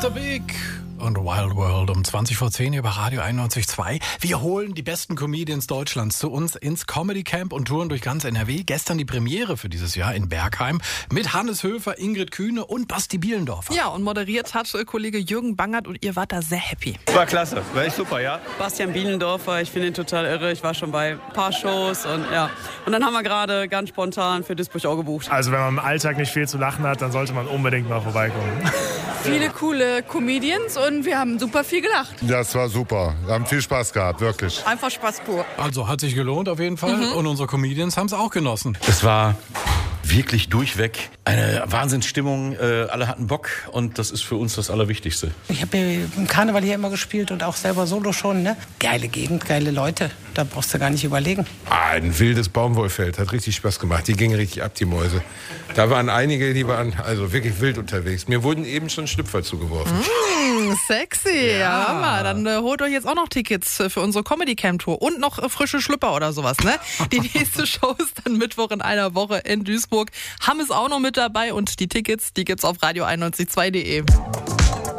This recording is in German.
The Big und Wild World um 20 vor 10 über Radio 91.2. Wir holen die besten Comedians Deutschlands zu uns ins Comedy Camp und touren durch ganz NRW. Gestern die Premiere für dieses Jahr in Bergheim mit Hannes Höfer, Ingrid Kühne und Basti Bielendorfer. Ja, und moderiert hat Kollege Jürgen Bangert und ihr wart da sehr happy. War klasse, war echt super, ja. Bastian Bielendorfer, ich finde ihn total irre. Ich war schon bei ein paar Shows und ja. Und dann haben wir gerade ganz spontan für Duisburg auch gebucht. Also wenn man im Alltag nicht viel zu lachen hat, dann sollte man unbedingt mal vorbeikommen. Viele coole Comedians und wir haben super viel gelacht. Das war super. Wir haben viel Spaß gehabt, wirklich. Einfach Spaß pur. Also hat sich gelohnt auf jeden Fall und unsere Comedians haben es auch genossen. Es war wirklich durchweg eine Wahnsinnsstimmung. Alle hatten Bock und das ist für uns das Allerwichtigste. Ich habe im Karneval hier immer gespielt und auch selber solo schon. Ne? Geile Gegend, geile Leute. Da brauchst du gar nicht überlegen. Ein wildes Baumwollfeld, hat richtig Spaß gemacht. Die gingen richtig ab, die Mäuse. Da waren einige, die waren also wirklich wild unterwegs. Mir wurden eben schon Schlüpfer zugeworfen. Sexy, ja. Dann holt euch jetzt auch noch Tickets für unsere Comedy Camp Tour und noch frische Schlüpper oder sowas, ne? Die nächste Show ist dann Mittwoch in einer Woche in Duisburg. Hamm ist auch noch mit dabei und die Tickets, die gibt's auf radio91.2.de.